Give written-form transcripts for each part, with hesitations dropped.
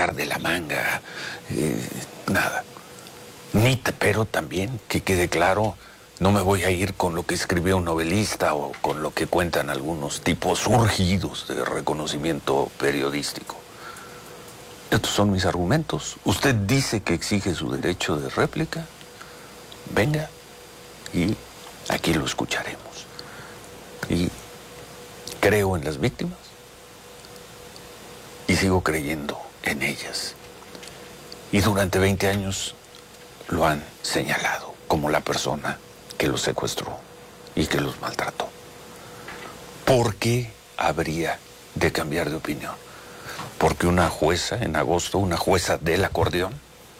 sacar de la manga, nada. Pero también, que quede claro, no me voy a ir con lo que escribió un novelista o con lo que cuentan algunos tipos surgidos de reconocimiento periodístico. Estos son mis argumentos. Usted dice que exige su derecho de réplica. Venga, y aquí lo escucharemos. Y creo en las víctimas y sigo creyendo en ellas. Y durante 20 años lo han señalado como la persona que los secuestró y que los maltrató. ¿Por qué habría de cambiar de opinión? Porque una jueza en agosto, una jueza del acordeón,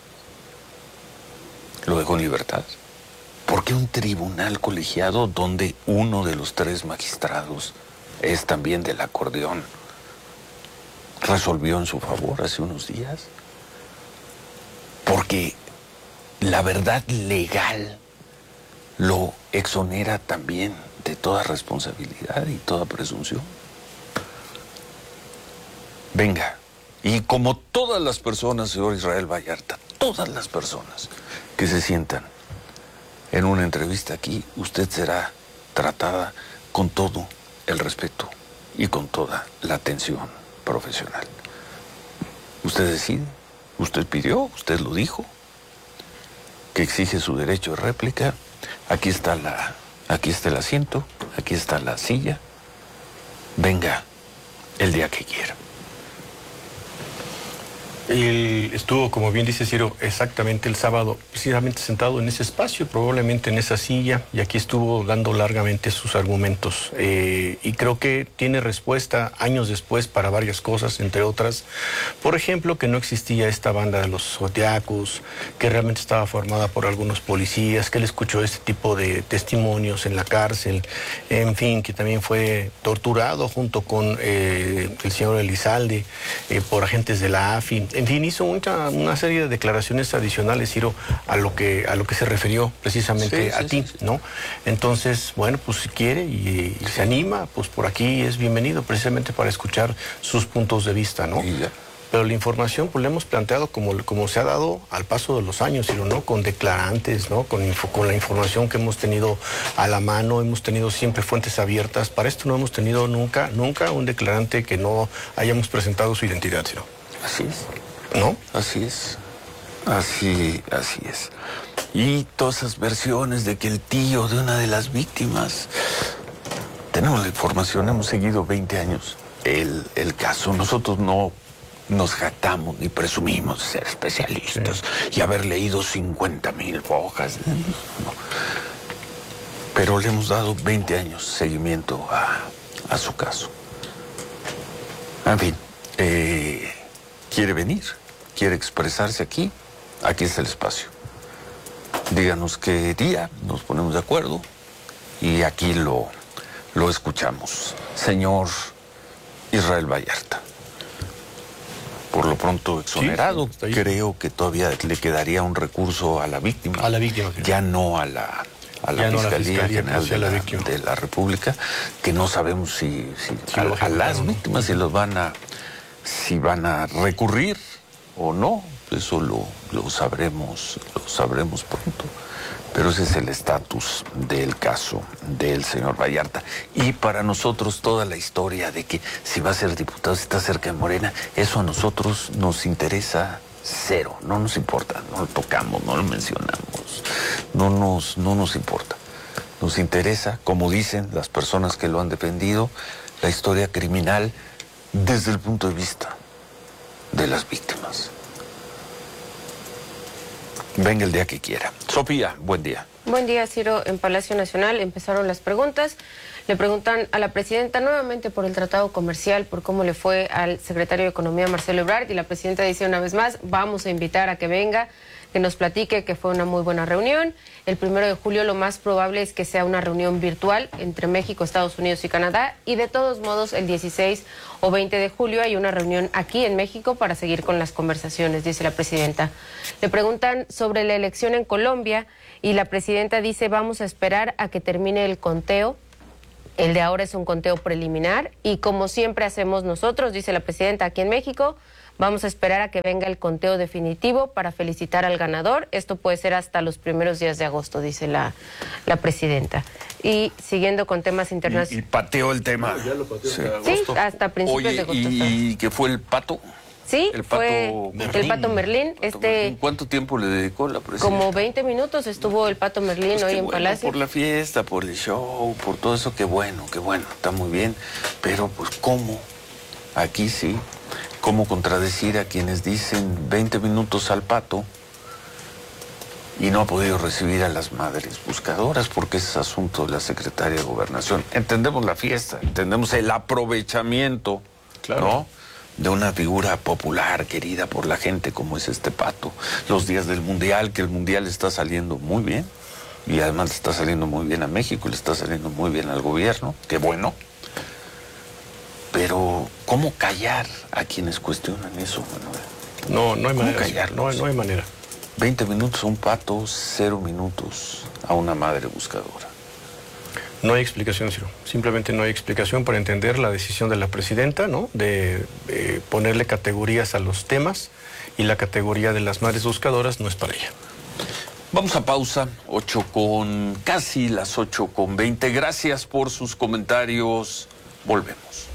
lo dejó en libertad. ¿Por qué un tribunal colegiado donde uno de los 3 magistrados es también del acordeón resolvió en su favor hace unos días? Porque la verdad legal lo exonera también de toda responsabilidad y toda presunción. Venga, y como todas las personas, señor Israel Vallarta, todas las personas que se sientan en una entrevista aquí, usted será tratada con todo el respeto y con toda la atención profesional. Usted decide, usted pidió, usted lo dijo, que exige su derecho de réplica. Aquí está el asiento, aquí está la silla. Venga el día que quiera. Él estuvo, como bien dice Ciro, exactamente el sábado, precisamente sentado en ese espacio, probablemente en esa silla, y aquí estuvo dando largamente sus argumentos. Y creo que tiene respuesta años después para varias cosas, entre otras, por ejemplo, que no existía esta banda de los zodiacos, que realmente estaba formada por algunos policías, que él escuchó este tipo de testimonios en la cárcel, en fin, que también fue torturado junto con el señor Elizalde por agentes de la AFI. En fin, hizo una serie de declaraciones adicionales, Ciro, a lo que se refirió precisamente a ti, ¿no? Entonces, bueno, pues si quiere y se anima, pues por aquí es bienvenido, precisamente para escuchar sus puntos de vista, ¿no? Pero la información, pues la hemos planteado como se ha dado al paso de los años, Ciro, ¿no? Con declarantes, ¿no? Con la información que hemos tenido a la mano, hemos tenido siempre fuentes abiertas. Para esto no hemos tenido nunca un declarante que no hayamos presentado su identidad, Ciro. Así es. ¿No? Así es. Así es. Y todas esas versiones de que el tío de una de las víctimas... Tenemos la información, hemos seguido 20 años el caso. Nosotros no nos jactamos ni presumimos de ser especialistas y haber leído 50,000 hojas. No. Pero le hemos dado 20 años seguimiento a su caso. En fin, ¿quiere venir? ¿Quiere expresarse aquí? Aquí está el espacio. Díganos qué día, nos ponemos de acuerdo y aquí lo escuchamos. Señor Israel Vallarta, por lo pronto exonerado, creo que todavía le quedaría un recurso a la víctima. A la víctima. Ya no a la Fiscalía General de la República, que no sabemos si a las víctimas si van a recurrir o no. Eso lo sabremos pronto. Pero ese es el estatus del caso del señor Vallarta. Y para nosotros toda la historia de que si va a ser diputado, si está cerca de Morena, eso a nosotros nos interesa cero. No nos importa, no lo tocamos, no lo mencionamos. No nos importa. Nos interesa, como dicen las personas que lo han defendido, la historia criminal desde el punto de vista de las víctimas. Venga el día que quiera. Sofía, buen día. Buen día, Ciro. En Palacio Nacional empezaron las preguntas. Le preguntan a la presidenta nuevamente por el tratado comercial, por cómo le fue al secretario de Economía, Marcelo Ebrard, y la presidenta dice una vez más, vamos a invitar a que venga, que nos platique que fue una muy buena reunión. El 1 de julio lo más probable es que sea una reunión virtual entre México, Estados Unidos y Canadá, y de todos modos el 16 o 20 de julio hay una reunión aquí en México para seguir con las conversaciones, dice la presidenta. Le preguntan sobre la elección en Colombia y la presidenta dice, vamos a esperar a que termine el conteo. El de ahora es un conteo preliminar y como siempre hacemos nosotros, dice la presidenta, aquí en México, Vamos a esperar a que venga el conteo definitivo para felicitar al ganador. Esto puede ser hasta los primeros días de agosto, dice la presidenta. Y siguiendo con temas internacionales. Y pateó el tema. Ya lo pateó hasta Sí, agosto. hasta principios de agosto. ¿Y qué fue el pato? Sí, el pato fue Merlín. el Pato Merlín. ¿Cuánto tiempo le dedicó la presidenta? Como 20 minutos estuvo el Pato Merlín Pues hoy qué en bueno, Palacio. por la fiesta, por el show, por todo eso, qué bueno, está muy bien. Pero pues ¿cómo? Aquí sí, ¿cómo contradecir a quienes dicen 20 minutos al pato y no ha podido recibir a las madres buscadoras? Porque ese es asunto de la secretaria de Gobernación. Entendemos la fiesta, entendemos el aprovechamiento, Claro. ¿no?, de una figura popular, querida por la gente como es este pato. Los días del Mundial, que el Mundial está saliendo muy bien, y además le está saliendo muy bien a México, le está saliendo muy bien al gobierno, qué bueno. Pero, ¿cómo callar a quienes cuestionan eso, Manuel? No hay manera. callarlos? No hay manera. 20 minutos a un pato, 0 minutos a una madre buscadora. No hay explicación, Ciro. Simplemente no hay explicación para entender la decisión de la presidenta, ¿no?, de ponerle categorías a los temas, y la categoría de las madres buscadoras no es para ella. Vamos a pausa, casi las 8:20. Gracias por sus comentarios. Volvemos.